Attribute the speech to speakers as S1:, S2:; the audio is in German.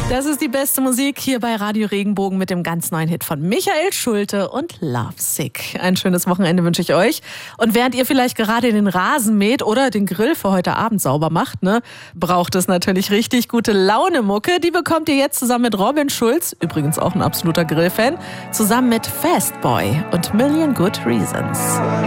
S1: Das ist die beste Musik hier bei Radio Regenbogen mit dem ganz neuen Hit von Michael Schulte und Lovesick. Ein schönes Wochenende wünsche ich euch. Und während ihr vielleicht gerade den Rasen mäht oder den Grill für heute Abend sauber macht, braucht es natürlich richtig gute Laune-Mucke. Die bekommt ihr jetzt zusammen mit Robin Schulz, übrigens auch ein absoluter Grillfan, zusammen mit Fastboy und Million Good Reasons.